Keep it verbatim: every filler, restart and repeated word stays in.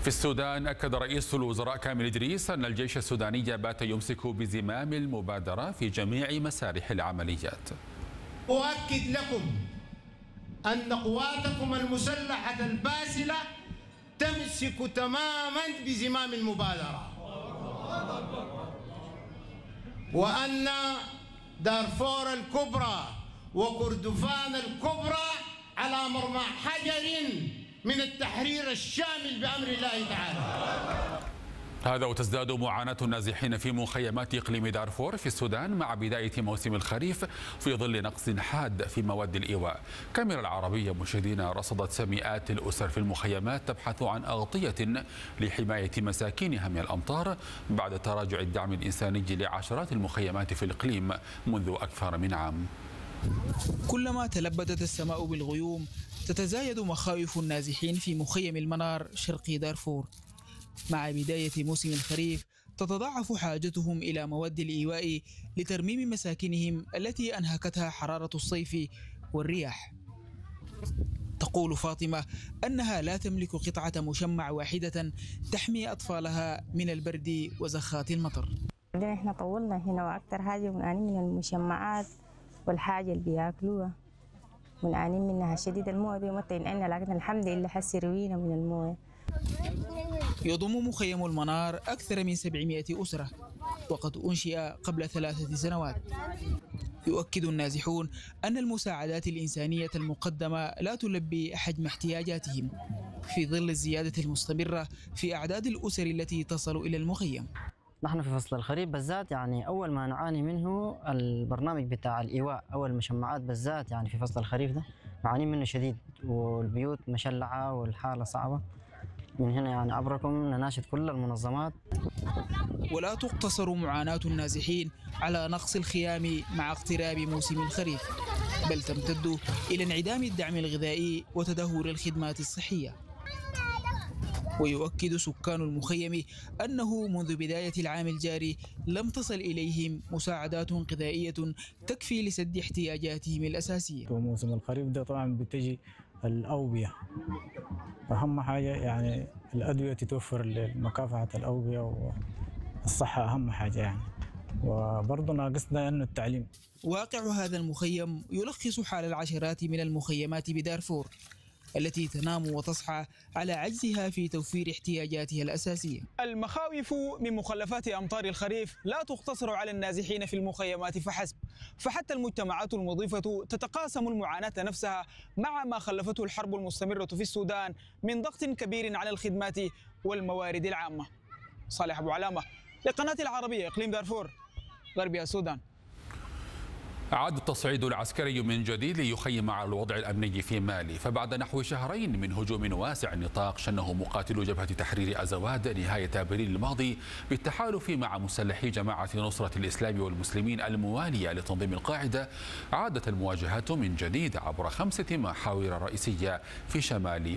السودان أكد رئيس الوزراء كامل إدريس أن الجيش السوداني بات يمسك بزمام المبادرة في جميع مسارح العمليات. أؤكد لكم أن قواتكم المسلحة الباسلة تمسك تماما بزمام المبادرة، وأن دارفور الكبرى وكردفان الكبرى على مرمى حجر من التحرير الشامل بأمر الله تعالى. هذا وتزداد معاناة النازحين في مخيمات إقليم دارفور في السودان مع بداية موسم الخريف في ظل نقص حاد في مواد الإيواء. كاميرا العربية مشاهدينا رصدت مئات الأسر في المخيمات تبحث عن أغطية لحماية مساكنها من الأمطار بعد تراجع الدعم الإنساني لعشرات المخيمات في الإقليم منذ أكثر من عام. كلما تلبدت السماء بالغيوم تتزايد مخاوف النازحين في مخيم المنار شرقي دارفور. مع بداية موسم الخريف تتضاعف حاجتهم إلى مواد الإيواء لترميم مساكنهم التي أنهكتها حرارة الصيف والرياح. تقول فاطمة أنها لا تملك قطعة مشمع واحدة تحمي أطفالها من البرد وزخات المطر. احنا طولنا هنا وأكثر حاجة بنعاني من المشمعات والحاجة اللي بياكلوها بنعاني منها شديد. المويه بيمتعين عنا لكن الحمد لله حسي روينا من المويه. يضم مخيم المنار أكثر من سبعمائة أسرة وقد أنشئ قبل ثلاثة سنوات. يؤكد النازحون أن المساعدات الإنسانية المقدمة لا تلبي حجم احتياجاتهم في ظل الزيادة المستمرة في أعداد الأسر التي تصل إلى المخيم. نحن في فصل الخريف بالذات يعني أول ما نعاني منه البرنامج بتاع الإيواء أو المشمعات بالذات، يعني في فصل الخريف ده نعاني منه شديد والبيوت مشلعة والحالة صعبة. من هنا يعني عبركم نناشد كل المنظمات. ولا تقتصر معاناة النازحين على نقص الخيام مع اقتراب موسم الخريف، بل تمتد إلى انعدام الدعم الغذائي وتدهور الخدمات الصحية. ويؤكد سكان المخيم أنه منذ بداية العام الجاري لم تصل إليهم مساعدات غذائية تكفي لسد احتياجاتهم الأساسية. وموسم الخريف ده طبعا بتجي الأوبية، أهم حاجة يعني الأدوية تتوفر لمكافحة الأوبية والصحة أهم حاجة يعني، وبرضه ناقصنا أنه التعليم. واقع هذا المخيم يلخص حال العشرات من المخيمات بدارفور التي تنام وتصحى على عجزها في توفير احتياجاتها الأساسية. المخاوف من مخلفات أمطار الخريف لا تقتصر على النازحين في المخيمات فحسب، فحتى المجتمعات المضيفة تتقاسم المعاناة نفسها مع ما خلفته الحرب المستمرة في السودان من ضغط كبير على الخدمات والموارد العامة. صالح أبو علامة لقناة العربية، إقليم دارفور، غربي السودان. عاد التصعيد العسكري من جديد ليخيم على الوضع الأمني في مالي، فبعد نحو شهرين من هجوم واسع النطاق شنه مقاتلو جبهة تحرير أزواد نهاية أبريل الماضي بالتحالف مع مسلحي جماعة نصرة الإسلام والمسلمين الموالية لتنظيم القاعدة، عادت المواجهات من جديد عبر خمسة محاور رئيسية في شمال